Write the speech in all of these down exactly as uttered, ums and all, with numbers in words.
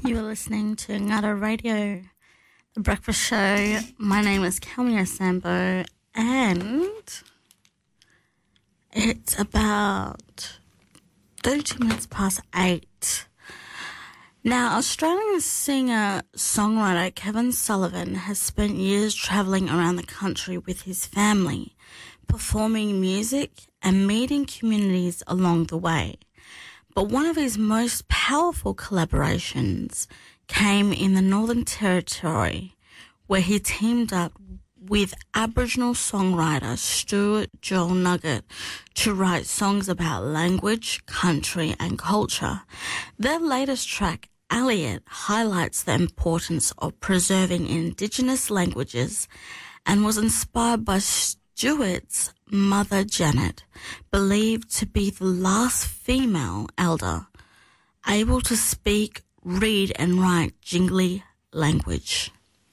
You are listening to Ngata Radio, the breakfast show. My name is Kelmia Sambo, and it's about thirty minutes past eight. Now, Australian singer-songwriter Kevin Sullivan has spent years travelling around the country with his family, performing music and meeting communities along the way. But one of his most powerful collaborations came in the Northern Territory, where he teamed up with Aboriginal songwriter Stuart Joel Nugget to write songs about language, country and culture. Their latest track, Elliot, highlights the importance of preserving Indigenous languages and was inspired by Stuart's mother, Janet, believed to be the last female elder able to speak, read and write Jingli language.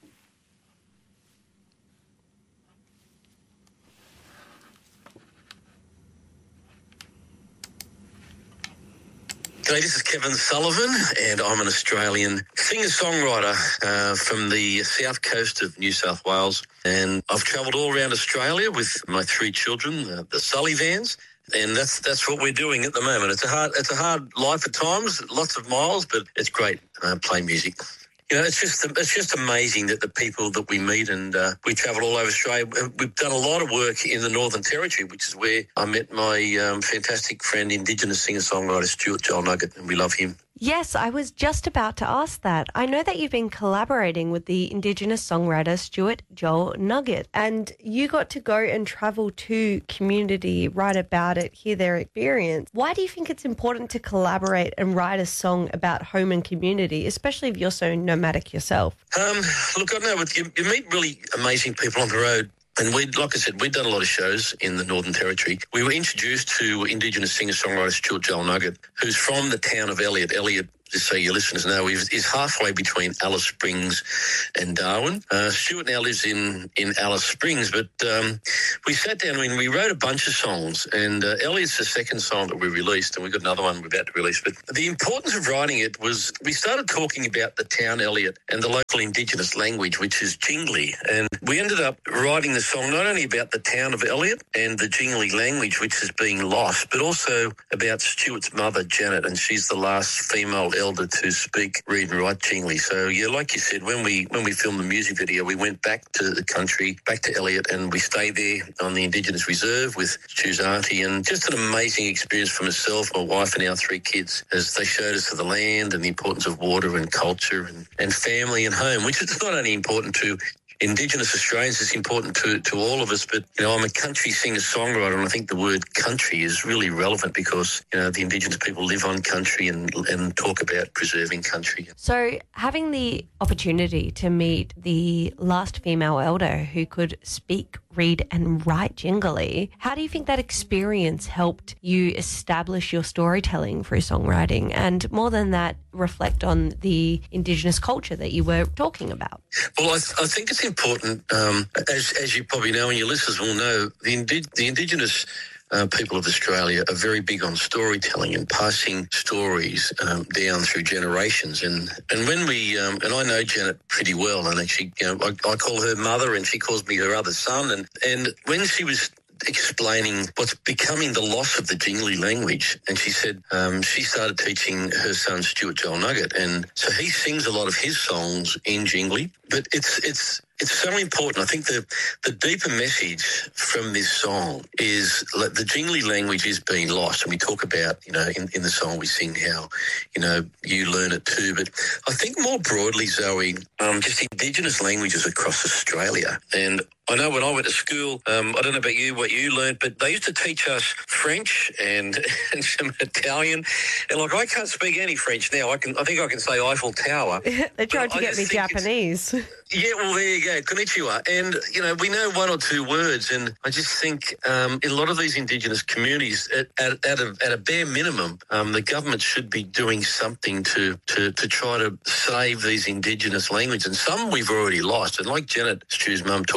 G'day, this is Kevin Sullivan, and I'm an Australian singer-songwriter uh, from the south coast of New South Wales. And I've travelled all around Australia with my three children, uh, the Sullivans, and that's that's what we're doing at the moment. It's a hard it's a hard life at times, lots of miles, but it's great uh, playing music. You know, it's just it's just amazing that the people that we meet, and uh, we travel all over Australia. We've done a lot of work in the Northern Territory, which is where I met my um, fantastic friend, Indigenous singer-songwriter Stuart Joel Nugget, and we love him. Yes, I was just about to ask that. I know that you've been collaborating with the Indigenous songwriter Stuart Joel Nugget, and you got to go and travel to community, write about it, hear their experience. Why do you think it's important to collaborate and write a song about home and community, especially if you're so nomadic yourself? Um, look, I know you, you meet really amazing people on the road. And we, like I said, we've done a lot of shows in the Northern Territory. We were introduced to Indigenous singer-songwriter Stuart Joel Nugget, who's from the town of Elliot. Elliot, just so your listeners know, is, is halfway between Alice Springs and Darwin. Uh, Stuart now lives in, in Alice Springs, but um, we sat down and we wrote a bunch of songs, and uh, Elliot's the second song that we released, and we've got another one we're about to release. But the importance of writing it was we started talking about the town Elliot and the local Indigenous language, which is Jingli, and we ended up writing the song not only about the town of Elliot and the Jingli language, which is being lost, but also about Stuart's mother, Janet, and she's the last female elder to speak, read and write Jingli. So, yeah, like you said, when we when we filmed the music video, we went back to the country, back to Elliot, and we stayed there on the Indigenous Reserve with Stu's auntie, and just an amazing experience for myself, my wife and our three kids as they showed us the land and the importance of water and culture and, and family and home, which is not only important to Indigenous Australians, it's important to, to all of us, but, you know, I'm a country singer-songwriter, and I think the word country is really relevant because, you know, the Indigenous people live on country and, and talk about preserving country. So having the opportunity to meet the last female elder who could speak, read and write Jingli, how do you think that experience helped you establish your storytelling through songwriting and, more than that, reflect on the Indigenous culture that you were talking about? Well, I, th- I think it's important, um, as, as you probably know and your listeners will know, the, indi- the Indigenous Uh, people of Australia are very big on storytelling and passing stories um, down through generations. And, and when we, um, and I know Janet pretty well, and actually, you know, I, I call her mother and she calls me her other son. And, and when she was explaining what's becoming the loss of the Jingli language, and she said um, she started teaching her son Stuart Joel Nugget, and so he sings a lot of his songs in Jingli. But it's it's it's so important. I think the the deeper message from this song is like the Jingli language is being lost, and we talk about, you know, in, in the song we sing how, you know, you learn it too. But I think more broadly, Zoe, um, just Indigenous languages across Australia. And I know when I went to school, um, I don't know about you, what you learned, but they used to teach us French and, and some Italian. And, like, I can't speak any French now. I can, I think I can say Eiffel Tower. They tried to get me Japanese. Yeah, well, there you go. Konnichiwa. And, you know, we know one or two words, and I just think um, in a lot of these Indigenous communities, at, at, at, a, at a bare minimum, um, the government should be doing something to, to, to try to save these Indigenous languages. And some we've already lost. And like Janet, Stu's mum, talks about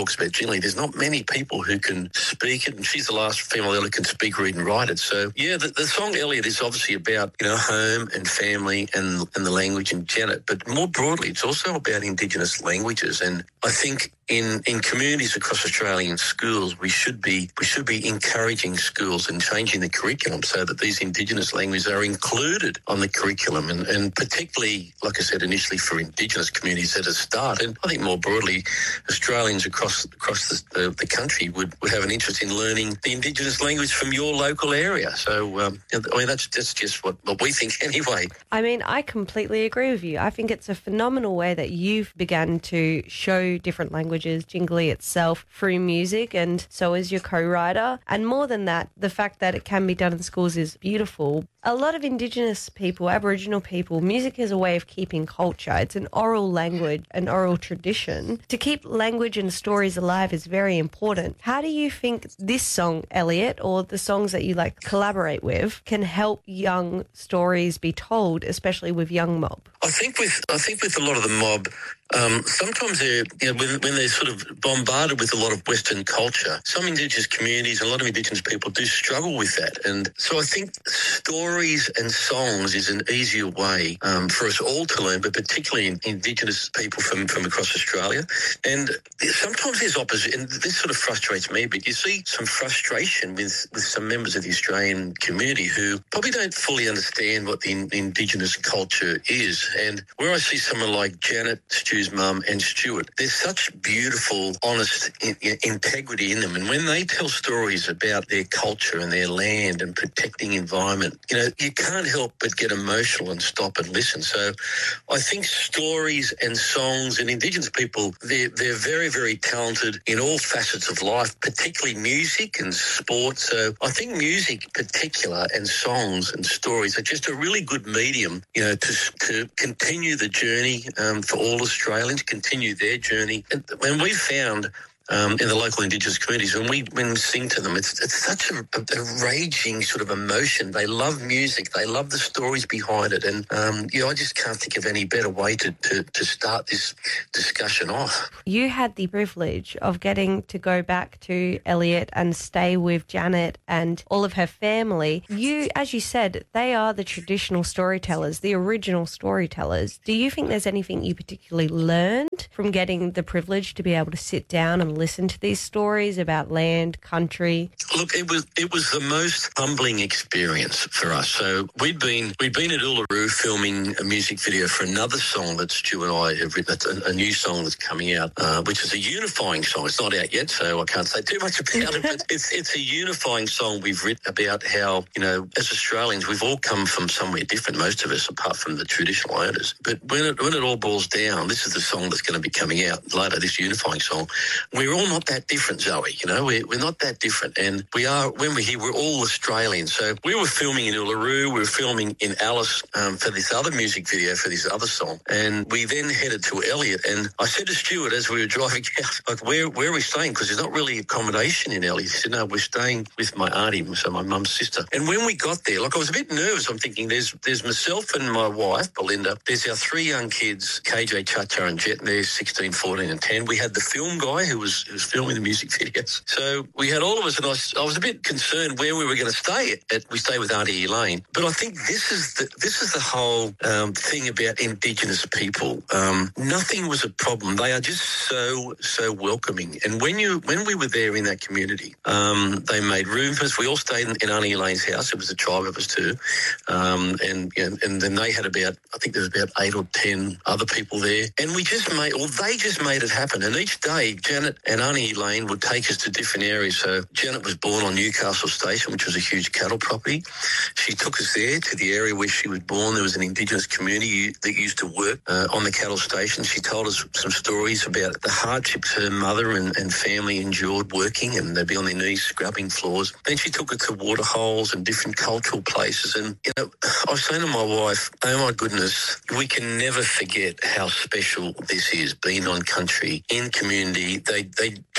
Finley, there's not many people who can speak it, and she's the last female that can speak, read and write it. So, yeah, the, the song Elliot is obviously about, you know, home and family and, and the language in Janet, but more broadly, it's also about Indigenous languages. And I think in, in communities across Australian schools, we should be we should be encouraging schools and changing the curriculum so that these Indigenous languages are included on the curriculum, and, and particularly, like I said, initially for Indigenous communities at a start. And I think more broadly, Australians across across the, the, the country would, would have an interest in learning the Indigenous language from your local area. So, um, I mean, that's, that's just what, what we think anyway. I mean, I completely agree with you. I think it's a phenomenal way that you've begun to show different languages, Jingli itself, through music, and so is your co-writer. And more than that, the fact that it can be done in schools is beautiful. A lot of Indigenous people, Aboriginal people, music is a way of keeping culture. It's an oral language, an oral tradition. To keep language and stories alive is very important. How do you think this song, Elliot, or the songs that you like to collaborate with, can help young stories be told, especially with young mob? I think with I think with a lot of the mob, um, sometimes they're, you know, when, when they're sort of bombarded with a lot of Western culture, some Indigenous communities, a lot of Indigenous people do struggle with that. And so I think stories and songs is an easier way um, for us all to learn, but particularly in Indigenous people from, from across Australia. And sometimes there's opposite, and this sort of frustrates me, but you see some frustration with, with some members of the Australian community who probably don't fully understand what the in, Indigenous culture is. And where I see someone like Janet, Stu's mum, and Stuart, there's such beautiful, honest in, in, integrity in them. And when they tell stories about their culture and their land and protecting environment, you know, you can't help but get emotional and stop and listen. So I think stories and songs and Indigenous people, they're, they're very, very talented in all facets of life, particularly music and sport. So I think music in particular and songs and stories are just a really good medium, you know, to, to continue the journey um, for all Australians, continue their journey. And when we found Um, in the local Indigenous communities, when we when we sing to them, it's it's such a, a, a raging sort of emotion. They love music, they love the stories behind it, and um, you know, I just can't think of any better way to, to, to start this discussion off. You had the privilege of getting to go back to Elliot and stay with Janet and all of her family. You, as you said, they are the traditional storytellers, the original storytellers. Do you think there's anything you particularly learned from getting the privilege to be able to sit down and listen to these stories about land, country? Look, it was it was the most humbling experience for us. So we'd been we'd been at Uluru filming a music video for another song that Stu and I have written. It's a, a new song that's coming out, uh, which is a unifying song. It's not out yet, so I can't say too much about it. But it's it's a unifying song we've written about how, you know, as Australians, we've all come from somewhere different. Most of us, apart from the traditional owners. But when it when it all boils down, this is the song that's going to be coming out later. This unifying song. We're all not that different, Zoe, you know, we're, we're not that different. And we are, when we're here, we're all Australians. So we were filming in Uluru, we were filming in Alice um, for this other music video, for this other song. And we then headed to Elliot. And I said to Stuart as we were driving out, like, where, where are we staying? Because there's not really accommodation in Elliot. He said, no, we're staying with my auntie, so my mum's sister. And when we got there, like, I was a bit nervous. I'm thinking there's there's myself and my wife, Belinda. There's our three young kids, K J, Chacha and Jet, and they're sixteen, fourteen and ten. We had the film guy who was, who was filming the music videos. So we had all of us, and I was, I was a bit concerned where we were going to stay. At, we stay with Auntie Elaine. But I think this is the, this is the whole um, thing about Indigenous people. Um, nothing was a problem. They are just so, so welcoming. And when you when we were there in that community, um, they made room for us. We all stayed in, in Auntie Elaine's house. It was a tribe of us too. Um, and, and and then they had about, I think there was about eight or ten other people there. And we just made, or they just made it happen. And each day, Janet and Auntie Elaine would take us to different areas. So Janet was born on Newcastle Station, which was a huge cattle property. She took us there to the area where she was born. There was an Indigenous community that used to work uh, on the cattle station. She told us some stories about the hardships her mother and, and family endured working, and they'd be on their knees scrubbing floors. Then she took us to water holes and different cultural places. And, you know, I was saying to my wife, oh my goodness, we can never forget how special this is, being on country, in community. They, they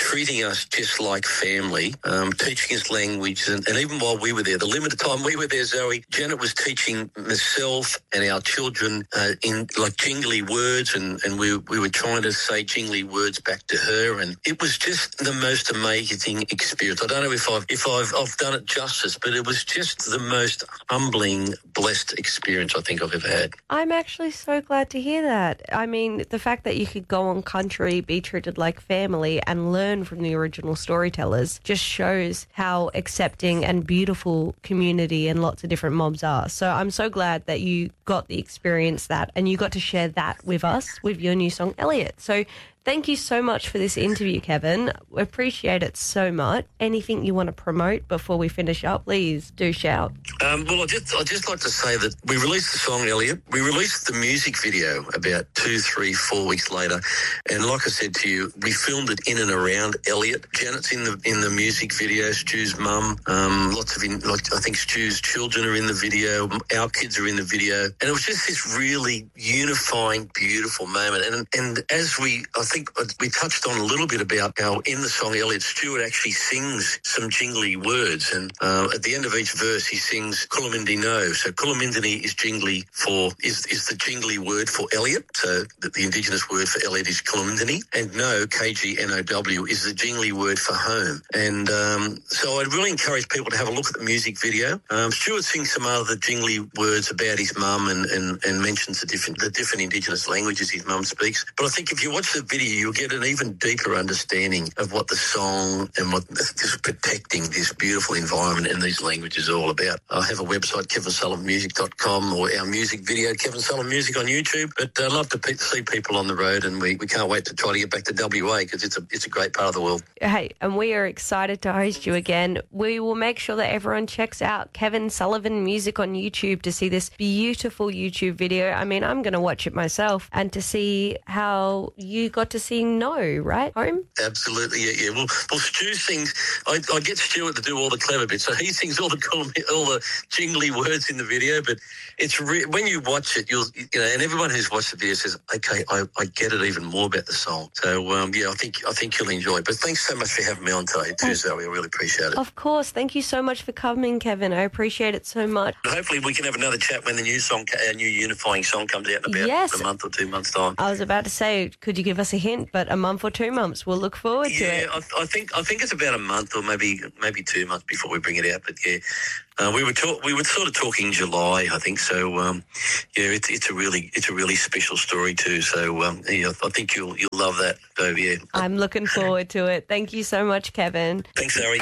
treating us just like family, um, teaching us language. And, and even while we were there, the limited time we were there, Zoe, Janet was teaching myself and our children uh, in like jingly words, and, and we, we were trying to say jingly words back to her. And it was just the most amazing experience. I don't know if I've, if I've, I've done it justice, but it was just the most humbling, blessed experience I think I've ever had. I'm actually so glad to hear that. I mean, the fact that you could go on country, be treated like family, and learn from the original storytellers just shows how accepting and beautiful community and lots of different mobs are. So I'm so glad that you got the experience that, and you got to share that with us with your new song, Elliot. So thank you so much for this interview, Kevin. We appreciate it so much. Anything you want to promote before we finish up, please do shout. Um, well, I just, I'd just like to say that we released the song, Elliot. We released the music video about two, three, four weeks later. And like I said to you, we filmed it in and around Elliot. Janet's in the in the music video, Stu's mum. Um, lots of, in, like, I think Stu's children are in the video. Our kids are in the video. And it was just this really unifying, beautiful moment. And, and as we, I think, I think we touched on a little bit about how in the song Elliot Stewart actually sings some jingly words, and uh, at the end of each verse he sings Kulamindi no. So Kulamindini is jingly for is is the jingly word for Elliot. So the, the indigenous word for Elliot is Kulamindini, and no, K G N O W, is the jingly word for home. And um, so I'd really encourage people to have a look at the music video. Um, Stewart sings some other jingly words about his mum and, and, and mentions the different the different indigenous languages his mum speaks. But I think if you watch the video, you'll get an even deeper understanding of what the song and what this protecting this beautiful environment and these languages are all about. I have a website, kevin sullivan music dot com, or our music video, Kevin Sullivan Music on YouTube. But I love to pe- see people on the road, and we, we can't wait to try to get back to W A because it's a, it's a great part of the world. Hey, and we are excited to host you again. We will make sure that everyone checks out Kevin Sullivan Music on YouTube to see this beautiful YouTube video. I mean, I'm going to watch it myself, and to see how you got to sing No, right, home? Absolutely, yeah, yeah. Well, well, Stu sings. I, I get Stuart to do all the clever bits, so he sings all the all the jingly words in the video. But it's re- when you watch it, you'll you know, and everyone who's watched the video says, "Okay, I, I get it even more about the song." So um, yeah, I think I think you'll enjoy it. But thanks so much for having me on today too, Zoe. I really appreciate it. Of course, thank you so much for coming, Kevin. I appreciate it so much. And hopefully, we can have another chat when the new song, our new unifying song, comes out in about yes. a month or two months' time. I was about to say, could you give us a hint? But a month or two months, we'll look forward to yeah, it. Yeah, I, I think I think it's about a month or maybe maybe two months before we bring it out. But yeah, uh, we were talk, we were sort of talking July, I think. So um, yeah, it's it's a really it's a really special story too. So um, yeah, I think you'll you'll love that. So yeah, I'm looking forward to it. Thank you so much, Kevin. Thanks, Harry.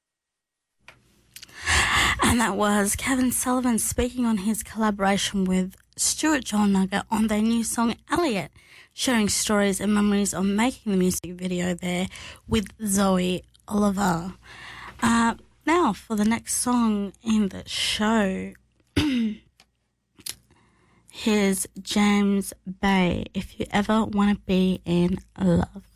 And that was Kevin Sullivan speaking on his collaboration with Stuart Joel Nugget on their new song Elliot, sharing stories and memories of making the music video there with Zoe Oliver. Uh, now for the next song in the show, here's James Bay, If You Ever Want to Be in Love.